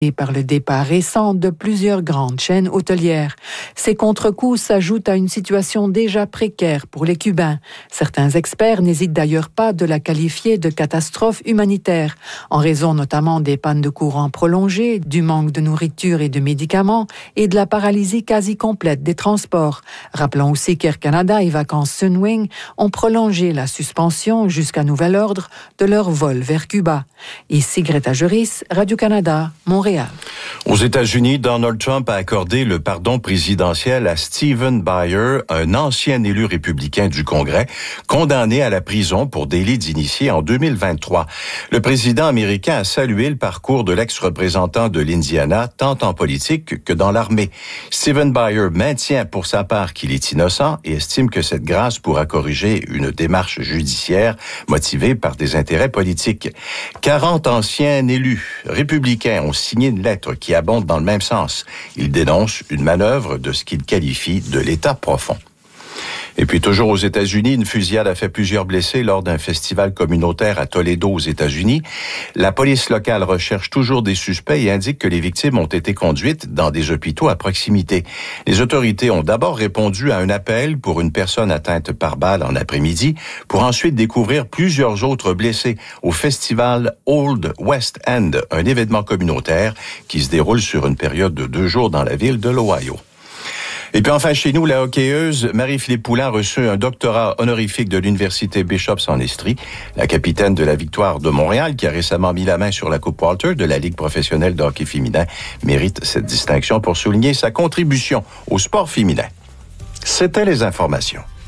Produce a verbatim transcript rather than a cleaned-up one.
et par le départ récent de plusieurs grandes chaînes hôtelières. Ces contre-coups s'ajoutent à une situation déjà précaire pour les Cubains. Certains experts n'hésitent d'ailleurs pas de la qualifier de catastrophe humanitaire, en raison notamment des pannes de courant prolongées, du manque de nourriture et de médicaments et de la paralysie quasi complète des transports. Rappelons aussi qu'Air Canada et Vacances Sunwing ont prolongé la suspension jusqu'à nouvel ordre de leur vol vers Cuba. Ici Greta Juris, Radio-Canada, Montréal. Aux États-Unis, Donald Trump a accordé le pardon présidentiel à Stephen Breyer, un ancien élu républicain du Congrès, condamné à la prison pour délit d'initié en deux mille vingt-trois. Le président américain a salué le parcours de l'ex-représentant de l'Indiana, tant en politique que dans l'armée. Stephen Breyer maintient pour sa part qu'il est innocent et estime que cette grâce pourra corriger une démarche judiciaire motivée par des intérêts politiques. quarante anciens élus républicains ont signé une lettre qui abonde dans le même sens. Ils dénoncent une manœuvre de ce qu'ils qualifient de l'État profond. Et puis toujours aux États-Unis, une fusillade a fait plusieurs blessés lors d'un festival communautaire à Toledo aux États-Unis. La police locale recherche toujours des suspects et indique que les victimes ont été conduites dans des hôpitaux à proximité. Les autorités ont d'abord répondu à un appel pour une personne atteinte par balle en après-midi, pour ensuite découvrir plusieurs autres blessés au festival Old West End, un événement communautaire qui se déroule sur une période de deux jours dans la ville de l'Ohio. Et puis enfin, chez nous, la hockeyeuse Marie-Philippe Poulin a reçu un doctorat honorifique de l'Université Bishops en Estrie. La capitaine de la Victoire de Montréal, qui a récemment mis la main sur la Coupe Walter de la Ligue professionnelle de hockey féminin, mérite cette distinction pour souligner sa contribution au sport féminin. C'était les informations.